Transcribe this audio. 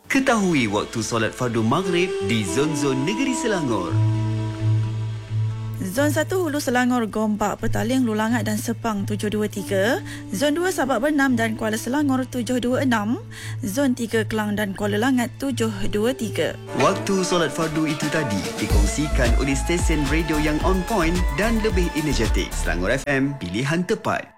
Ketahui waktu solat fardu maghrib di zon-zon negeri Selangor. Zon 1 Hulu Selangor, Gombak, Petaling, Lulangat dan Sepang 723. Zon 2 Sabak Bernam dan Kuala Selangor 726. Zon 3 Kelang dan Kuala Langat 723. Waktu solat fardu itu tadi dikongsikan oleh stesen radio yang on point dan lebih energetik. Selangor FM, pilihan tepat.